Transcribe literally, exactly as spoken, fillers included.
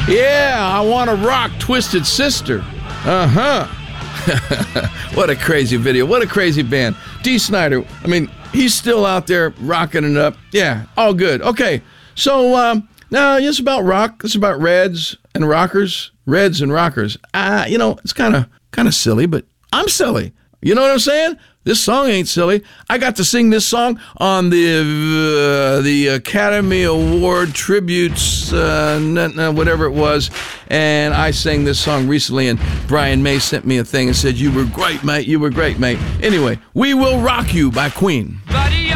Yeah, I want to rock Twisted Sister. Uh-huh. What a crazy video. What a crazy band. Dee Snider, I mean, he's still out there rocking it up. Yeah, all good. Okay, so um, now it's about rock. It's about Reds and rockers. Reds and rockers. Uh, you know, it's kind of kind of silly, but I'm silly. You know what I'm saying? This song ain't silly. I got to sing this song on the uh, the Academy Award tributes, uh, whatever it was, and I sang this song recently, and Brian May sent me a thing and said, "You were great, mate. You were great, mate." Anyway, We Will Rock You by Queen. Buddy.